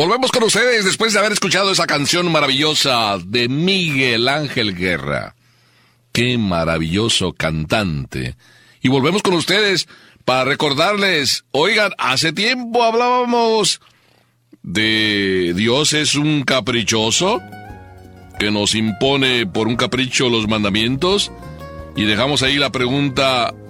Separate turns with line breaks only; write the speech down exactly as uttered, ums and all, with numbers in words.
Volvemos con ustedes después de haber escuchado esa canción maravillosa de Miguel Ángel Guerra. ¡Qué maravilloso cantante! Y volvemos con ustedes para recordarles, oigan, hace tiempo hablábamos de Dios es un caprichoso, que nos impone por un capricho los mandamientos, y dejamos ahí la pregunta,